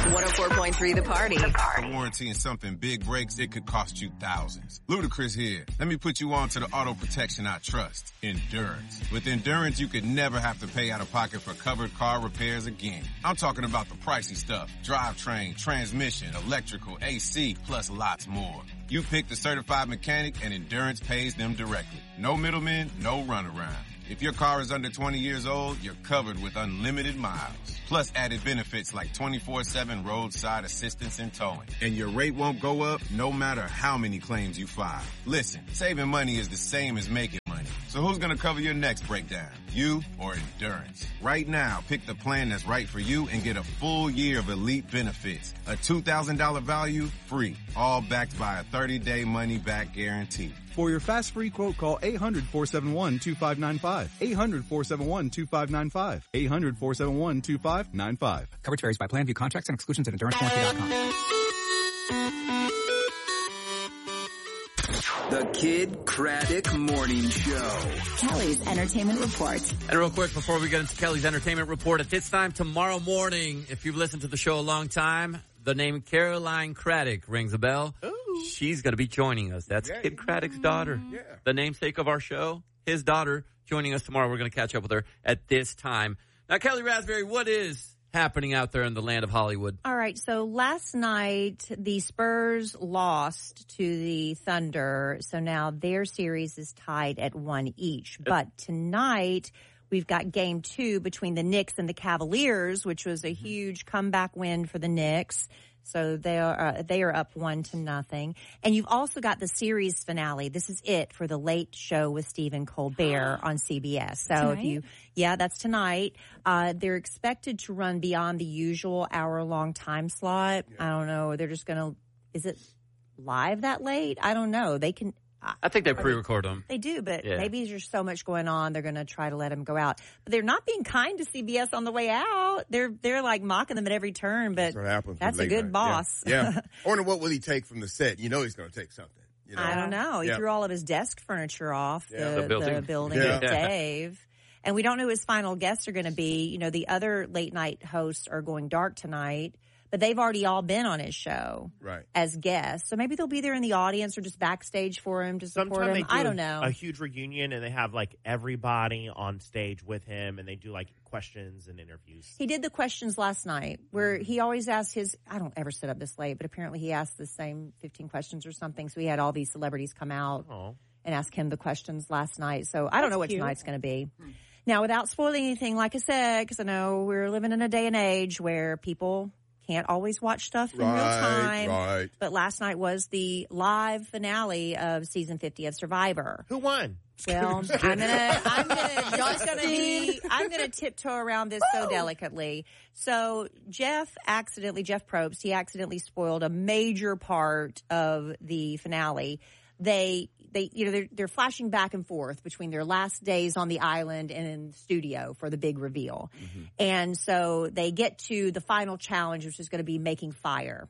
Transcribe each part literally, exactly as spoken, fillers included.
one oh four point three The Party. The Party. For warranty and something big breaks, it could cost you thousands. Ludacris here. Let me put you on to the auto protection I trust. Endurance. With Endurance, you could never have to pay out of pocket for covered car repairs again. I'm talking about the pricey stuff. Drivetrain, transmission, electrical, A C, plus lots more. You pick the certified mechanic and Endurance pays them directly. No middlemen, no runaround. If your car is under twenty years old, you're covered with unlimited miles. Plus added benefits like twenty-four seven roadside assistance and towing. And your rate won't go up no matter how many claims you file. Listen, saving money is the same as making money. So who's gonna cover your next breakdown? You or Endurance? Right now, pick the plan that's right for you and get a full year of elite benefits. A two thousand dollars value, free. All backed by a thirty-day money-back guarantee. For your fast free quote, call eight hundred, four seven one, two five nine five. eight hundred, four seven one, two five nine five. eight hundred, four seven one, two five nine five. Coverage varies by plan. View contracts and exclusions at endurance warranty dot com. The Kid Craddock Morning Show. Kelly's Entertainment Report. And real quick, before we get into Kelly's Entertainment Report, at this time tomorrow morning, if you've listened to the show a long time, the name Caroline Craddock rings a bell. Ooh. She's going to be joining us. That's yeah. Kid Craddock's daughter. Yeah. The namesake of our show, his daughter, joining us tomorrow. We're going to catch up with her at this time. Now, Kelly Raspberry, what is happening out there in the land of Hollywood? All right. So last night, the Spurs lost to the Thunder. So now their series is tied at one each. But tonight, we've got game two between the Knicks and the Cavaliers, which was a huge comeback win for the Knicks. So they are, uh, they are up one to nothing. And you've also got the series finale. This is it for the Late Show with Stephen Colbert on C B S. So tonight? if you, yeah, that's tonight. Uh, they're expected to run beyond the usual hour long time slot. Yeah. I don't know. They're just going to, is it live that late? I don't know. They can, I think they pre-record them. They do, but yeah. maybe there's so much going on, they're going to try to let them go out. But they're not being kind to C B S on the way out. They're they're like mocking them at every turn. But that's, what happens that's a good night. boss. Yeah. yeah. I wonder what will he take from the set. You know he's going to take something. You know? I don't know. He yeah. threw all of his desk furniture off yeah. the, the building, the building yeah. with Dave. And we don't know who his final guests are going to be. You know, the other late night hosts are going dark tonight. But they've already all been on his show right. as guests. So maybe they'll be there in the audience or just backstage for him to support Sometimes him. they do I don't know. A huge reunion and they have like everybody on stage with him and they do like questions and interviews. He did the questions last night where he always asked his, I don't ever sit up this late, but apparently he asked the same fifteen questions or something. So he had all these celebrities come out oh. and ask him the questions last night. So I don't That's know what cute. tonight's going to be. Hmm. Now, without spoiling anything, like I said, because I know we're living in a day and age where people can't always watch stuff in right, real time. Right. But last night was the live finale of season fifty of Survivor. Who won? Well, I'm gonna, I'm gonna, y'all's gonna be, I'm gonna tiptoe around this so delicately. So Jeff accidentally, Jeff Probst, he accidentally spoiled a major part of the finale. They, they, you know, they're, they're flashing back and forth between their last days on the island and in the studio for the big reveal. Mm-hmm. And so they get to the final challenge, which is going to be making fire.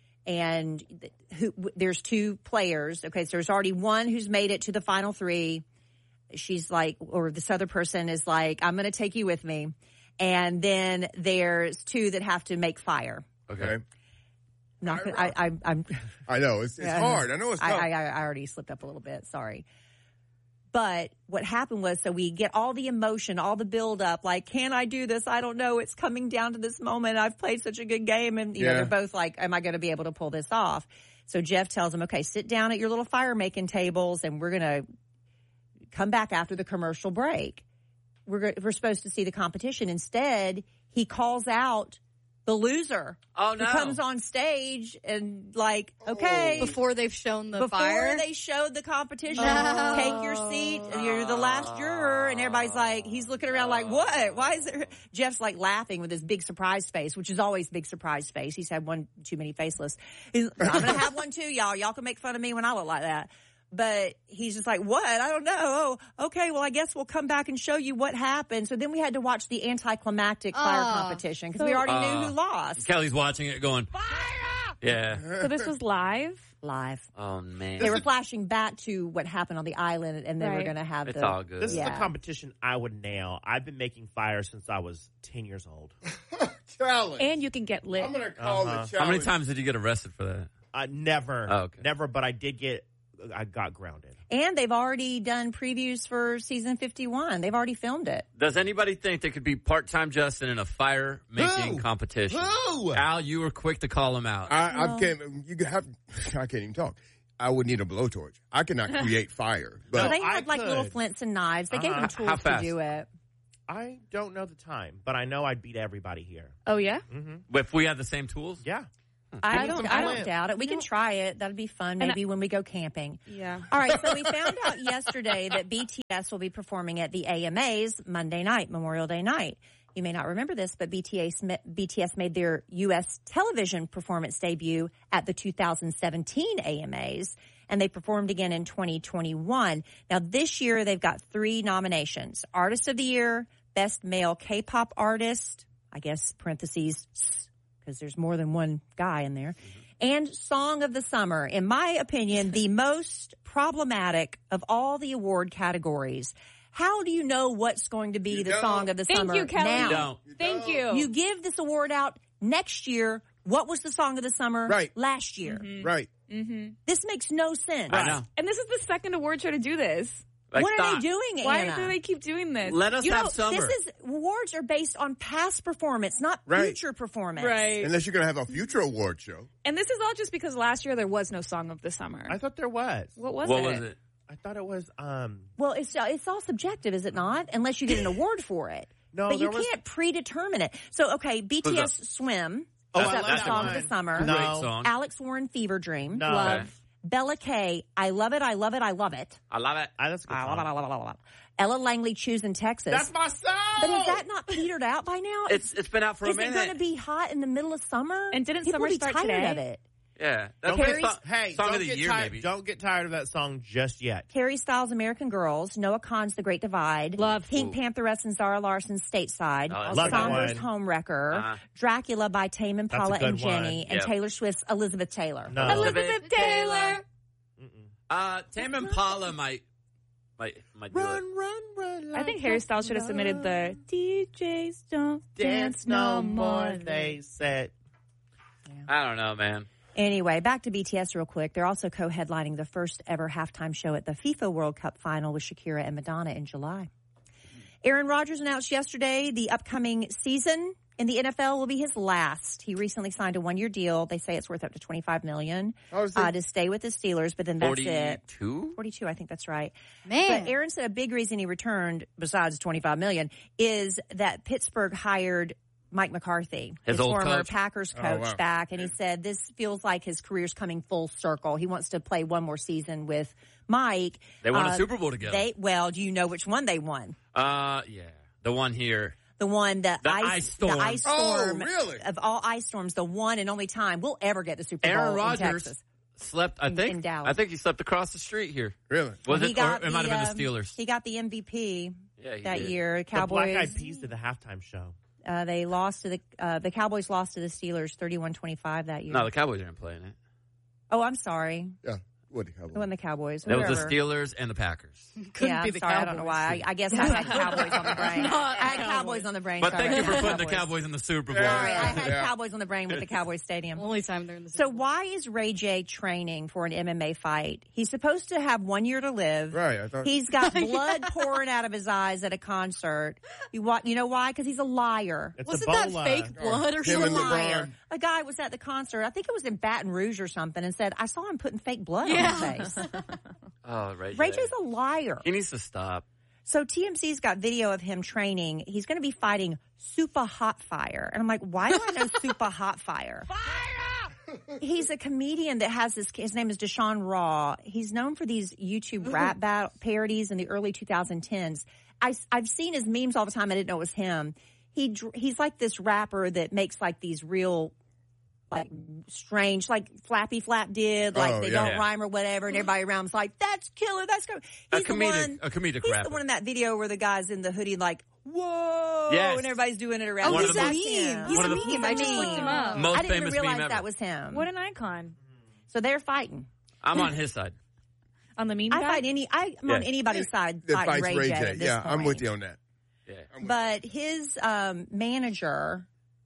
And who, there's two players. Okay. So there's already one who's made it to the final three. She's like, or this other person is like, I'm going to take you with me. And then there's two that have to make fire. Okay. Not gonna, I, I, I'm. I know it's, it's yeah, hard. I know it's tough. I, I, I already slipped up a little bit. Sorry. But what happened was, so we get all the emotion, all the build up, like, can I do this? I don't know. It's coming down to this moment. I've played such a good game. And, you yeah. know, they're both like, am I going to be able to pull this off? So Jeff tells him, okay, sit down at your little fire making tables and we're going to come back after the commercial break. We're, we're supposed to see the competition. Instead, he calls out the loser. Oh, no. Who comes on stage and like, okay. Before they've shown the before fire? Before they showed the competition. Oh. Take your seat. You're the last juror. And everybody's like, he's looking around like, what? Why is there? Jeff's like laughing with his big surprise face, which is always big surprise face. He's had one too many faceless. He's, I'm going to have one too, y'all. Y'all can make fun of me when I look like that. But he's just like, what? I don't know. Oh, okay. Well, I guess we'll come back and show you what happened. So then we had to watch the anticlimactic fire uh, competition because so, we already uh, knew who lost. Kelly's watching it going, fire! Yeah. So this was live? Live. Oh, man. They were flashing back to what happened on the island and they right. were going to have it's the... all good. This yeah. is the competition I would nail. I've been making fire since I was ten years old. challenge. And you can get lit. I'm going to call Uh-huh. the challenge. How many times did you get arrested for that? Uh, never. Oh, okay. Never, but I did get, I got grounded. And they've already done previews for season fifty-one. They've already filmed it. Does anybody think there could be part-time Justin in a fire-making Who? competition? Who? Al, you were quick to call him out. I, I can't. You could have. I can't even talk. I would need a blowtorch. I cannot create fire. But So they I had like could. little flints and knives. They gave Uh-huh. them tools How to fast? do it. I don't know the time, but I know I'd beat everybody here. Oh, yeah? Mm-hmm. If we had the same tools? Yeah. I Give don't. them I some don't doubt it. We can try it. That'd be fun. And Maybe when we go camping. Yeah. All right. So we found out yesterday that B T S will be performing at the A M As Monday night, Memorial Day night. You may not remember this, but B T S B T S made their U S television performance debut at the two thousand seventeen A M As, and they performed again in twenty twenty-one. Now this year they've got three nominations: Artist of the Year, Best Male K-pop Artist, I guess parentheses because there's more than one guy in there, and Song of the Summer. In my opinion, the most problematic of all the award categories. How do you know what's going to be You the don't. Song of the Thank Summer you, Kelly. now? You don't. Thank you. You give this award out next year. What was the Song of the Summer Right. last year? Right. Mm-hmm. This makes no sense. I know. And this is the second award show to do this. Like, What stop. are they doing, Why Anna? do they keep doing this? Let us you have know, summer. this is awards are based on past performance, not Right. future performance. Right. Unless you're going to have a future award show. And this is all just because last year there was no Song of the Summer. I thought there was. What was what it? was it? I thought it was, um, Well, it's it's all subjective, is it not? Unless you get an award for it. No, but you there was- can't predetermine it. So, okay, B T S Who's Swim. Oh, is I up love for that Song one. of the Summer. No. Great song. Alex Warren, Fever Dream. No. Love. Okay. Bella K, I love it, I love it, I love it. I love it. I, that's a good I love it, I song. love it, I love it. Ella Langley, Choose in Texas. That's my song. but is that not petered out by now? It's it's been out for is a minute. it going to be hot in the middle of summer? And didn't People summer be start tired today? of it. Yeah. That's Don't been get, so- hey, song don't of the get year, tired, maybe. Don't get tired of that song just yet. Harry Styles' American Girls, Noah Kahan's The Great Divide, Love. Pink Ooh. Pantheress and Zara Larson's Stateside, Oh, Love that Somber's one. Homewrecker, Uh-huh. Dracula by Tame Impala That's a and good Jenny, one. and Yep. Taylor Swift's Elizabeth Taylor. No. Elizabeth Taylor. Uh, Tame Impala might might might do it. Run, run, run. I think Harry Styles should have submitted the D Js don't dance no more. They said. I don't know, man. Anyway, back to B T S real quick. They're also co-headlining the first ever halftime show at the FIFA World Cup final with Shakira and Madonna in July. Aaron Rodgers announced yesterday the upcoming season in the N F L will be his last. He recently signed a one-year deal. They say it's worth up to twenty-five million dollars Oh, is it- uh, to stay with the Steelers, but then that's it. forty-two? forty-two, I think that's right. Man. But Aaron said a big reason he returned, besides twenty-five million dollars, is that Pittsburgh hired Mike McCarthy, His old former coach? Packers Oh, coach, wow. back, and he said this feels like his career's coming full circle. He wants to play one more season with Mike. They won a Uh, Super Bowl together. They well, do you know which one they won? uh, yeah, the one here. The one that The ice, ice storm. the ice Oh, storm really? of all ice storms, the one and only time we'll ever get the Super Aaron Bowl in Rodgers Texas. slept. I In- think. in Dallas. I think he slept across the street here. Really? Was He it? got Or it might the, have been the um, Steelers. He got the M V P Yeah, he that did. year. The Cowboys. Black Eyed Peas did the halftime show. Uh, they lost to the uh, the Cowboys lost to the Steelers thirty-one twenty-five that year. No, the Cowboys aren't playing it. Oh, I'm sorry. Yeah. What the It hell? wasn't the Cowboys. That was the Whoever. Steelers and the Packers. Couldn't yeah, be I'm the sorry. I don't know Cowboys. why. I, I guess I had Cowboys on the brain. Not I had Cowboys. Cowboys on the brain. But Sorry. thank you for putting the Cowboys. Cowboys in the Super Bowl. Sorry, I had Yeah. Cowboys on the brain with the Cowboys Stadium. Only time they're in the So why is Ray J training for an M M A fight? He's supposed to have one year to live. Right. I thought. He's got blood pouring out of his eyes at a concert. You want, you know why? Because he's a liar. It's Wasn't that Ebola. fake blood or He's Him a and liar. LeBron. A guy was at the concert. I think it was in Baton Rouge or something, and said, "I saw him putting fake blood Yeah. on his face." Oh, Ray J. Ray J's a liar. He needs to stop. So T M C's got video of him training. He's going to be fighting Super Hot Fire. And I'm like, why do I know Super Hot Fire? Fire! He's a comedian that has this, his name is Deshaun Raw. He's known for these YouTube rap battle parodies in the early twenty tens. I, I've seen his memes all the time. I didn't know it was him. He dr- He's like this rapper that makes like these real like strange, like Flappy Flap did, like Oh, they yeah. don't Yeah. rhyme or whatever, and everybody around's like, that's killer, that's killer. A He's the comedic- one, a comedic he's rapper. the one in that video where the guy's in the hoodie like, whoa, Yes. and everybody's doing it around. One him. of the That's most- him. He's One a of the- meme. I just looked him up. Most I didn't famous even realize meme ever. that was him. What an icon. So they're fighting. I'm on his side. On the meme I guy? fight any. I, I'm on Yeah. anybody's side That fighting fights Ray, Ray J. J. at this Yeah, I'm point. with you on that. Yeah. I'm with But his um, manager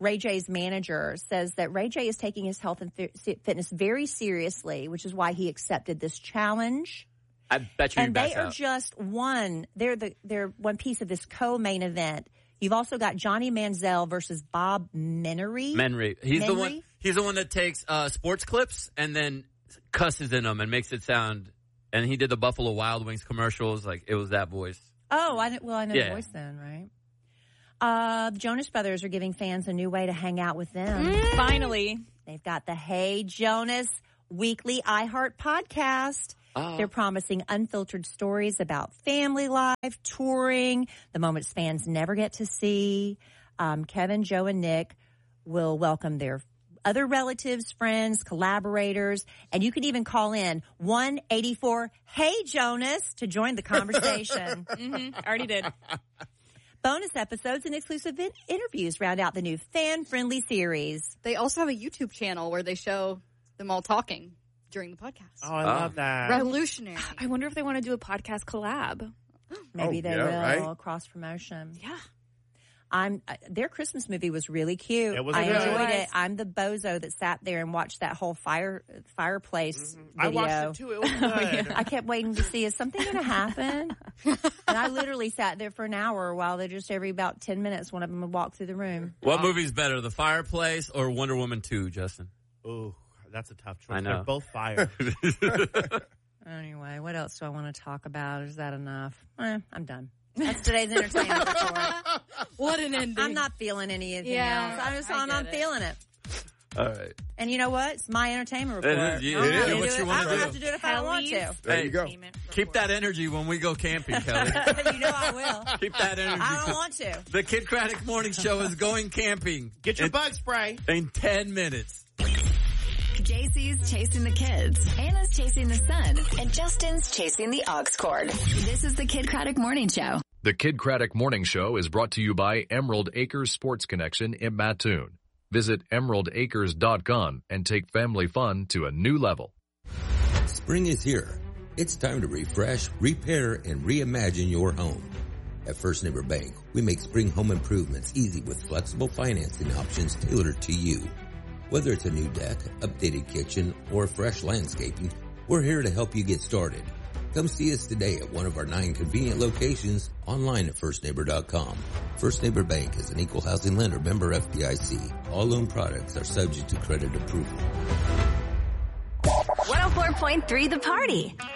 Ray J's manager, says that Ray J is taking his health and fi- fitness very seriously, which is why he accepted this challenge. I bet you And he they backs are out. just one. They're the they're one piece of this co-main event. You've also got Johnny Manziel versus Bob Menery. Menry. He's the Menry? one. He's the one that takes uh, sports clips and then cusses in them and makes it sound. And he did the Buffalo Wild Wings commercials. Like it was that voice. Oh, I know, well, I know Yeah. the voice then, right? Uh, the Jonas Brothers are giving fans a new way to hang out with them. Mm, finally. They've got the Hey Jonas weekly iHeart podcast. Oh. They're promising unfiltered stories about family life, touring, the moments fans never get to see. Um, Kevin, Joe, and Nick will welcome their other relatives, friends, collaborators, and you can even call in one eighty-four Hey Jonas to join the conversation. Mm-hmm. Already did. Bonus episodes and exclusive in- interviews round out the new fan-friendly series. They also have a YouTube channel where they show them all talking during the podcast. Oh, I Oh. love that. Revolutionary. I wonder if they want to do a podcast collab. Maybe Oh, they yeah, will right? cross promotion. Yeah. I'm uh, their Christmas movie was really cute. It was I good. enjoyed It it. was. I'm the bozo that sat there and watched that whole fire fireplace I video. watched it too. It was good. I kept waiting to see, is something going to happen? And I literally sat there for an hour while they just every about ten minutes, one of them would walk through the room. What movie's better, The Fireplace or Wonder Woman two, Justin? Ooh, that's a tough choice. I know. They're both fire. Anyway, what else do I want to talk about? Is that enough? Eh, I'm done. That's today's entertainment report. What an ending. I'm not feeling anything Yeah, else. I'm just I I'm not get it. feeling it. All right. And you know what? It's my entertainment It report. is, yeah, I don't it have is. to What do you it. wanna I don't do. have to do it if I don't want to. There Hey, you go. Keep that energy when we go camping, Kelly. You know I will. Keep that energy. I don't want to. The Kid Craddock Morning Show is going camping. Get your in, bug spray. in ten minutes. J C's chasing the kids. Anna's chasing the sun. And Justin's chasing the aux cord. This is the Kid Craddock Morning Show. The Kid Craddock Morning Show is brought to you by Emerald Acres Sports Connection in Mattoon. Visit emerald acres dot com and take family fun to a new level. Spring is here. It's time to refresh, repair, and reimagine your home. At First Neighbor Bank, we make spring home improvements easy with flexible financing options tailored to you. Whether it's a new deck, updated kitchen, or fresh landscaping, we're here to help you get started. Come see us today at one of our nine convenient locations, online at first neighbor dot com. First Neighbor Bank is an equal housing lender, member F D I C. All loan products are subject to credit approval. one oh four point three The Party.